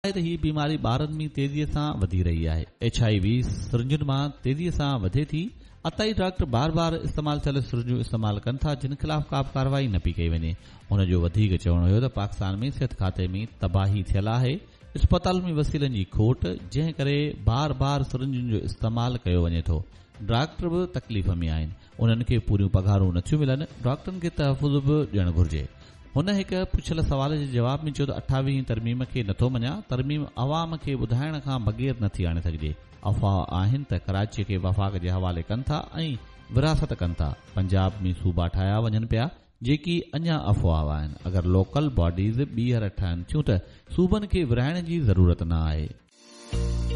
त हीअ बीमारी ॿारनि में तेज़ीअ सां वधी रही आहे। HIV सिरिंजुनि मां तेज़ीअ सां वधे थी। अताई डॉक्टर बार बार इस्तेमाल थियल सिरिंजूं इस्तेमाल कनि था जिन ख़िलाफ़ का बि कार्रवाई न पई कई वञे। हुनजो वधीक चवणो हुयो त पाकिस्तान में सिहत खाते में तबाही थियल आहे। अस्पताल में वसीलनि जी खोट, जंहिं करे बार बार सिरिंजुनि जो इस्तेमाल कयो वञे थो। डॉक्टर बि तकलीफ़ में आहिनि, उन्हनि खे पूरियूं पघारूं नथियूं मिलनि, डॉक्टरनि खे तहफ़ुज़ बि ॾियणु घुर्जे। हुन हिक पुछियल सवाल जे जवाब में चयो त 28वीं तरमीम खे नथो मञा। तरमीम अवाम खे ॿुधाइण खां बग़ैर नथी आणे सघिजे। अफ़वाह आहिनि त कराची खे वफ़ाक़ जे हवाले कनि था ऐं विरासत कनि था। पंजाब में सूबा ठाहिया वञनि पिया जेकी अञा अफ़वाह आहिनि। अगरि लोकल बॉडीज़ ॿीहर ठहनि थियूं त सूबनि खे विराइण जी ज़रूरत न आहे।